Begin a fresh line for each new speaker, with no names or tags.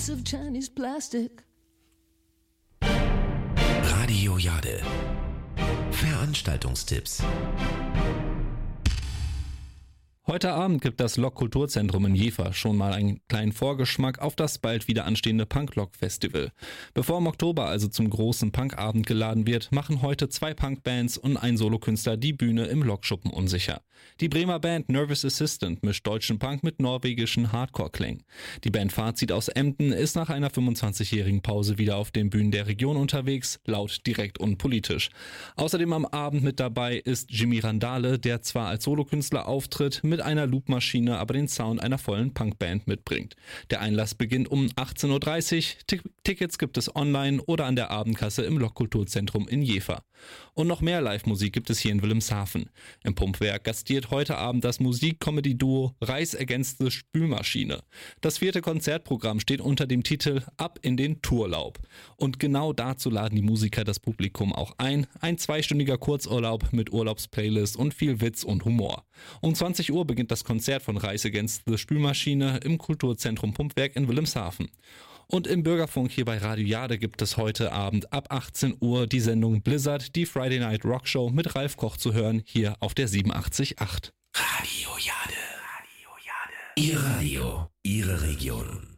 sheets of Chinese plastic.
Radio Jade. Veranstaltungstipps.
Heute Abend gibt das Lok-Kulturzentrum in Jever schon mal einen kleinen Vorgeschmack auf das bald wieder anstehende Punk-Lok-Festival. Bevor im Oktober also zum großen Punkabend geladen wird, machen heute 2 Punkbands und ein Solokünstler die Bühne im Lokschuppen unsicher. Die Bremer Band Nervous Assistant mischt deutschen Punk mit norwegischen Hardcore-Klängen. Die Band Fazit aus Emden ist nach einer 25-jährigen Pause wieder auf den Bühnen der Region unterwegs, laut, direkt und politisch. Außerdem am Abend mit dabei ist Jimmy Randale, der zwar als Solokünstler auftritt, mit einer Loopmaschine aber den Sound einer vollen Punkband mitbringt. Der Einlass beginnt um 18.30 Uhr. Tickets gibt es online oder an der Abendkasse im Lok-Kulturzentrum in Jever. Und noch mehr Live-Musik gibt es hier in Wilhelmshaven. Im Pumpwerk gastiert heute Abend das Musik-Comedy-Duo Reis Against the Spülmaschine. Das 4. Konzertprogramm steht unter dem Titel Ab in den Tourlaub. Und genau dazu laden die Musiker das Publikum auch ein. Ein 2-stündiger Kurzurlaub mit Urlaubsplaylist und viel Witz und Humor. Um 20 Uhr beginnt das Konzert von Reis Against the Spülmaschine im Kulturzentrum Pumpwerk in Wilhelmshaven. Und im Bürgerfunk hier bei Radio Jade gibt es heute Abend ab 18 Uhr die Sendung Blizzard, die Friday Night Rock Show mit Ralf Koch zu hören, hier auf der 87.8.
Radio Jade. Ihr Radio, Ihre Region.